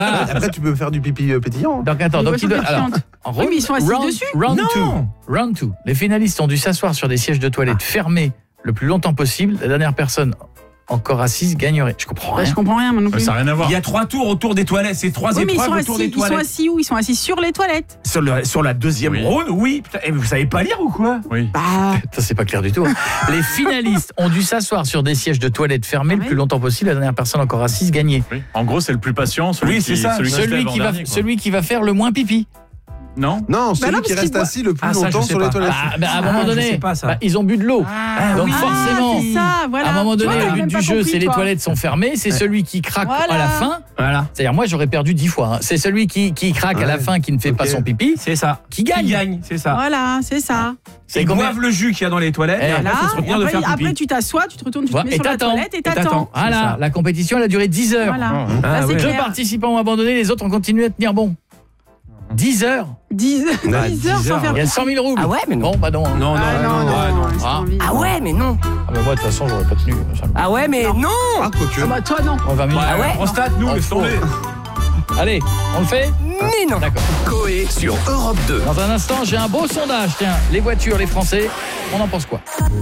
Après, tu peux faire du pipi pétillant. Donc attends, donc Oui, mais ils sont assis dessus. Round 2. Les finalistes ont dû s'asseoir sur des sièges de toilette fermés le plus longtemps possible. La dernière personne encore assise gagnerait. Je comprends rien. Je comprends rien, moi non plus. Ça n'a rien à voir. Il y a 3 tours autour des toilettes. C'est 3 épreuves autour des toilettes. Ils sont assis où? Ils sont assis sur les toilettes. Sur la deuxième round, oui. Putain, et vous savez pas lire ou quoi? Oui. Ça, c'est pas clair du tout. Les finalistes ont dû s'asseoir sur des sièges de toilette fermés le plus longtemps possible. La dernière personne encore assise gagnait. Oui. En gros, c'est le plus patient, celui qui va faire le moins pipi. Non, celui qui reste assis le plus longtemps sur les toilettes. À un moment donné, ils ont bu de l'eau. Donc forcément, c'est ça, voilà. à un moment donné, le but du jeu, c'est les toi. toilettes sont fermées. C'est celui qui craque à la fin. Voilà. C'est-à-dire, moi, j'aurais perdu 10 fois. C'est celui qui craque à la fin, qui ne fait pas son pipi. C'est ça. Qui gagne. C'est ça. Voilà, c'est ça. Ils boivent le jus qu'il y a dans les toilettes. Et Voilà. après, faut se retenir de faire pipi. Après, tu t'assois, tu te retournes, tu te mets sur la toilette et t'attends. Voilà, la compétition, elle a duré 10 heures. Voilà. Là, c'est 2 clair. participants ont abandonné, les autres ont continué à tenir bon. 10 heures. 10 heures sans faire. Il y a 100 000 roubles. Ah ouais, mais non. Bon, bah non. Non. Ah ouais, mais non. Ah bah moi, de toute façon, j'aurais pas tenu. Ah ouais, mais non. Ah, quoique. Bah toi, non. On va venir. Ah ouais. Prostate, nous, laisse tomber. Allez, on le fait? Mais non. D'accord. Coé sur Europe 2. Dans un instant, j'ai un beau sondage. Tiens, les voitures, les Français, on en pense quoi?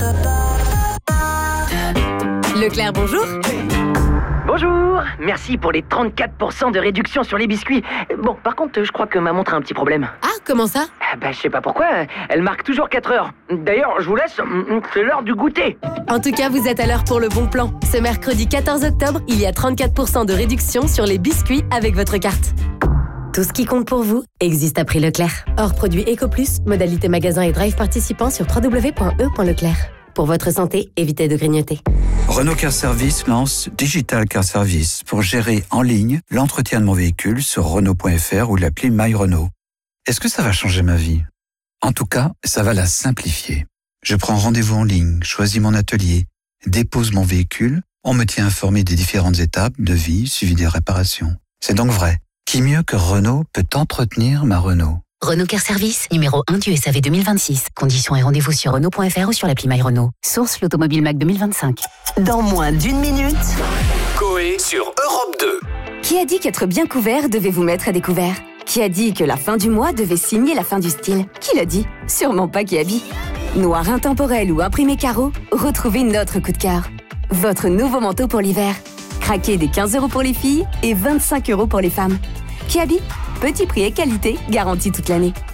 Leclerc, bonjour. Bonjour, merci pour les 34% de réduction sur les biscuits. Bon, par contre, je crois que ma montre a un petit problème. Ah, comment ça? Je sais pas pourquoi, elle marque toujours 4 heures. D'ailleurs, je vous laisse, c'est l'heure du goûter. En tout cas, vous êtes à l'heure pour le bon plan. Ce mercredi 14 octobre, il y a 34% de réduction sur les biscuits avec votre carte. Tout ce qui compte pour vous existe à prix Leclerc. Hors produit EcoPlus, modalité magasin et drive participant sur www.e.leclerc. Pour votre santé, évitez de grignoter. Renault Car Service lance Digital Car Service pour gérer en ligne l'entretien de mon véhicule sur Renault.fr ou l'appli My Renault. Est-ce que ça va changer ma vie? En tout cas, ça va la simplifier. Je prends rendez-vous en ligne, choisis mon atelier, dépose mon véhicule, on me tient informé des différentes étapes de vie suivi des réparations. C'est donc vrai. Qui mieux que Renault peut entretenir ma Renault? Renault Car Service, numéro 1 du SAV 2026. Conditions et rendez-vous sur Renault.fr ou sur l'appli My Renault. Source l'Automobile Mac 2025. Dans moins d'une minute. Coé sur Europe 2. Qui a dit qu'être bien couvert devait vous mettre à découvert? Qui a dit que la fin du mois devait signer la fin du style? Qui l'a dit? Sûrement pas Kiabi. Noir intemporel ou imprimé carreau, retrouvez notre coup de cœur. Votre nouveau manteau pour l'hiver. Craquez des 15 € pour les filles et 25 € pour les femmes. Kiabi, petit prix et qualité garantis toute l'année.